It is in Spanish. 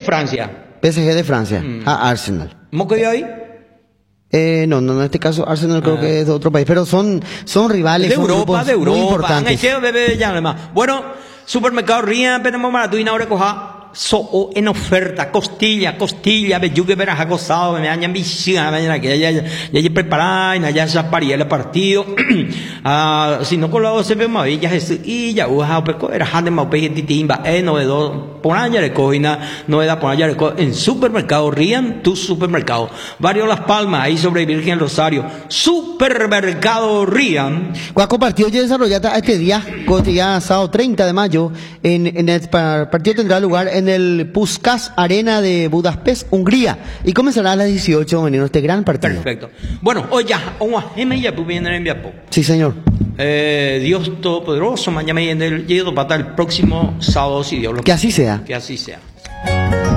Francia. PSG de Francia, a Arsenal. ¿Hemos quedado ahí? No, en este caso Arsenal creo que es de otro país, pero son rivales, De son Europa, grupos muy importantes. Bueno, supermercado Ría, tenemos maratuina ahora coja. So en oferta, costilla, belluque verás acosado, me hayan visión, mañana que ya preparada, y ya paría el partido. Si no con la se ve más ya y ya uja peco era hande más pe titimba, novedo, por allá de coina, novedad por allá de en supermercado Rian, tu supermercado. Varios Las Palmas, ahí sobre Virgen Rosario. Supermercado Rian. Cuaco partido ya desarrollado este día, ya sábado 30 de mayo, en el partido tendrá lugar en el Puskás Arena de Budapest, Hungría, y comenzará a las 18 en este gran partido. Perfecto. Bueno, hoy ya, sí, señor. Dios Todopoderoso, mañana y en el próximo sábado, si Dios lo quiere. Que así sea. Que así sea.